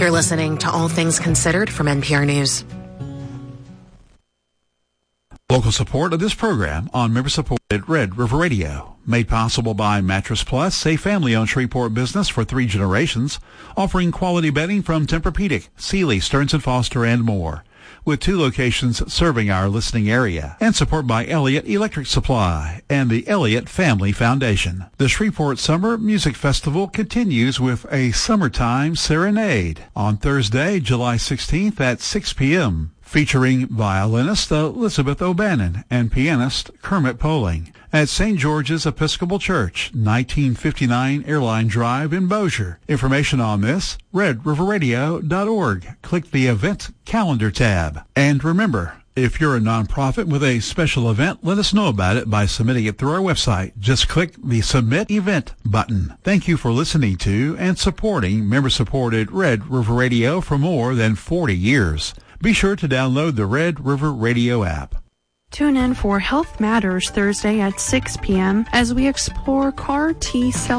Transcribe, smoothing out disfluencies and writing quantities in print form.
You're listening to All Things Considered from NPR News. Local support of this program on member-supported Red River Radio. Made possible by Mattress Plus, a family-owned Shreveport business for 3 generations, offering quality bedding from Tempur-Pedic, Sealy, Stearns & Foster, and more. With 2 locations serving our listening area, and support by Elliott Electric Supply and the Elliott Family Foundation. The Shreveport Summer Music Festival continues with a summertime serenade on Thursday, July 16th at 6 p.m., featuring violinist Elizabeth O'Bannon and pianist Kermit Poling at St. George's Episcopal Church, 1959 Airline Drive in Bossier. Information on this, redriverradio.org. Click the Event Calendar tab. And remember, if you're a nonprofit with a special event, let us know about it by submitting it through our website. Just click the Submit Event button. Thank you for listening to and supporting member-supported Red River Radio for more than 40 years. Be sure to download the Red River Radio app. Tune in for Health Matters Thursday at 6 p.m. as we explore CAR T-cell